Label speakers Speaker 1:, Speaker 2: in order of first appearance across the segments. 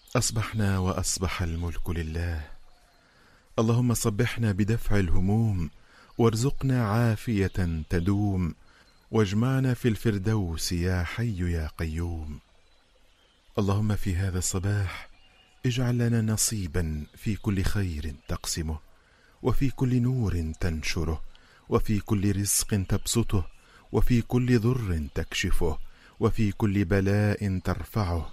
Speaker 1: أصبحنا وأصبح الملك لله. اللهم صبحنا بدفع الهموم، وارزقنا عافية تدوم، واجمعنا في الفردوس يا حي يا قيوم. اللهم في هذا الصباح اجعل لنا نصيبا في كل خير تقسمه، وفي كل نور تنشره، وفي كل رزق تبسطه، وفي كل ضر تكشفه، وفي كل بلاء ترفعه.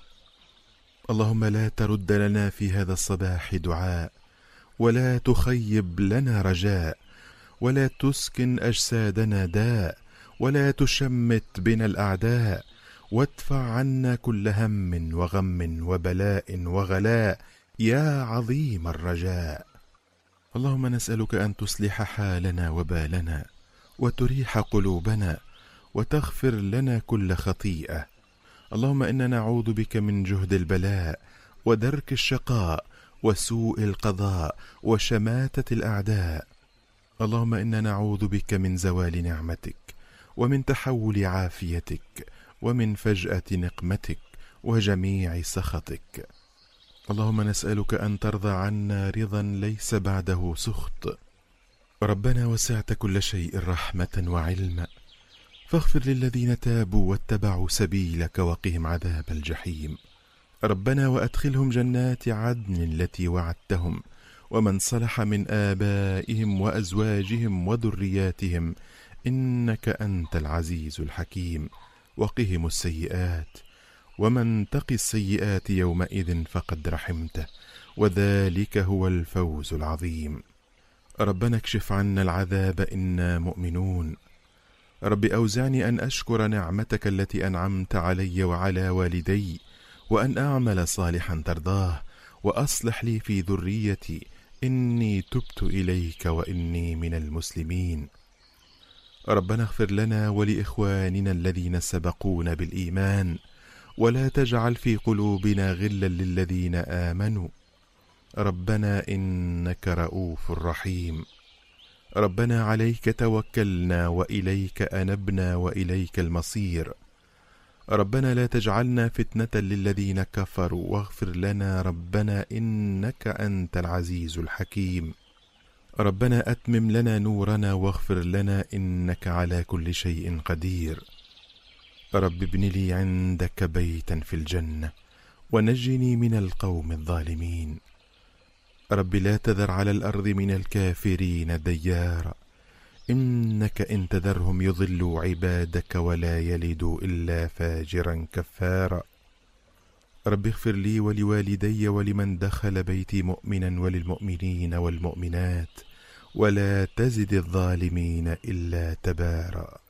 Speaker 1: اللهم لا ترد لنا في هذا الصباح دعاء، ولا تخيب لنا رجاء، ولا تسكن أجسادنا داء، ولا تشمت بنا الأعداء، وادفع عنا كل هم وغم وبلاء وغلاء يا عظيم الرجاء. اللهم نسألك أن تصلح حالنا وبالنا، وتريح قلوبنا، وتغفر لنا كل خطيئة. اللهم إنا نعوذ بك من جهد البلاء، ودرك الشقاء، وسوء القضاء، وشماتة الأعداء. اللهم إنا نعوذ بك من زوال نعمتك، ومن تحول عافيتك، ومن فجأة نقمتك، وجميع سخطك. اللهم نسألك أن ترضى عنا رضا ليس بعده سخط. ربنا وسعت كل شيء رحمة وعلما، فاغفر للذين تابوا واتبعوا سبيلك، وقهم عذاب الجحيم. ربنا وأدخلهم جنات عدن التي وعدتهم، ومن صلح من آبائهم وأزواجهم وذرياتهم، إنك أنت العزيز الحكيم. وقهم السيئات، ومن تق السيئات يومئذ فقد رحمته، وذلك هو الفوز العظيم. ربنا اكشف عنا العذاب إنا مؤمنون. رب أوزعني أن أشكر نعمتك التي أنعمت علي وعلى والدي، وأن أعمل صالحا ترضاه، وأصلح لي في ذريتي، إني تبت إليك وإني من المسلمين. ربنا اغفر لنا ولإخواننا الذين سبقونا بالإيمان، ولا تجعل في قلوبنا غلا للذين آمنوا، ربنا إنك رؤوف رحيم. ربنا عليك توكلنا، وإليك أنبنا، وإليك المصير. ربنا لا تجعلنا فتنة للذين كفروا، واغفر لنا ربنا إنك أنت العزيز الحكيم. ربنا أتمم لنا نورنا، واغفر لنا إنك على كل شيء قدير. رب ابن لي عندك بيتا في الجنة، ونجني من القوم الظالمين. رب لا تذر على الأرض من الكافرين ديارا، إنك إن تذرهم يضلوا عبادك ولا يلدوا إلا فاجرا كفارا. رب اغفر لي ولوالدي ولمن دخل بيتي مؤمنا، وللمؤمنين والمؤمنات، ولا تزد الظالمين إلا تبارا.